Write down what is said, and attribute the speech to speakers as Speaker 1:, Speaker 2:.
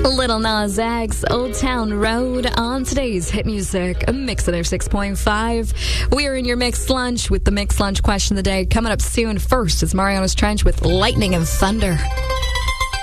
Speaker 1: Little Nas X, Old Town Road on today's Hit Music, a mix of their 6.5. We are in your mixed lunch with the mixed lunch question of the day. Coming up soon, first is Mariana's Trench with Lightning and Thunder.